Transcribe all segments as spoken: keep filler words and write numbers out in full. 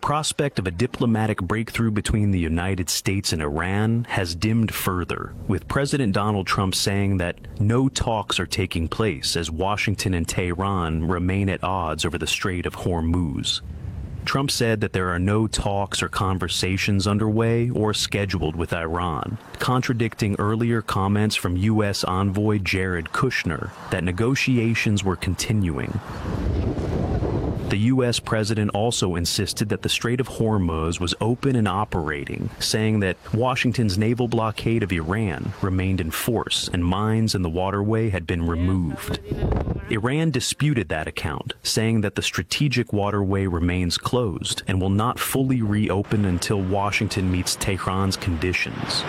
prospect of a diplomatic breakthrough between the United States and Iran has dimmed further, with President Donald Trump saying that no talks are taking place as Washington and Tehran remain at odds over the Strait of Hormuz. Trump said that there are no talks or conversations underway or scheduled with Iran, contradicting earlier comments from U S envoy Jared Kushner that negotiations were continuing. The U S president also insisted that the Strait of Hormuz was open and operating, saying that Washington's naval blockade of Iran remained in force and mines in the waterway had been removed. Iran disputed that account, saying that the strategic waterway remains closed and will not fully reopen until Washington meets Tehran's conditions.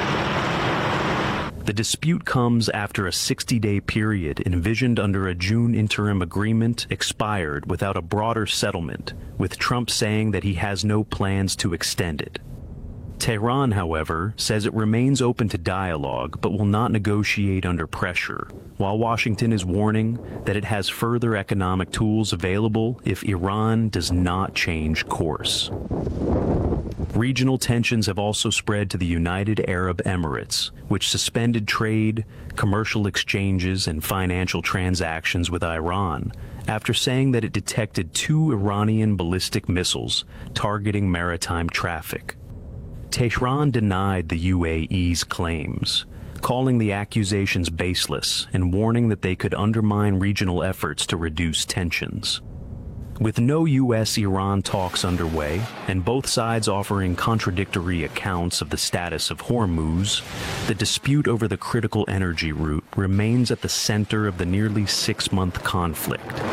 The dispute comes after a sixty-day period envisioned under a June interim agreement expired without a broader settlement, with Trump saying that he has no plans to extend it. Tehran, however, says it remains open to dialogue but will not negotiate under pressure, while Washington is warning that it has further economic tools available if Iran does not change course. Regional tensions have also spread to the United Arab Emirates, which suspended trade, commercial exchanges, and financial transactions with Iran after saying that it detected two Iranian ballistic missiles targeting maritime traffic. Tehran denied the U A E's claims, calling the accusations baseless and warning that they could undermine regional efforts to reduce tensions. With no U S Iran talks underway, and both sides offering contradictory accounts of the status of Hormuz, the dispute over the critical energy route remains at the center of the nearly six-month conflict.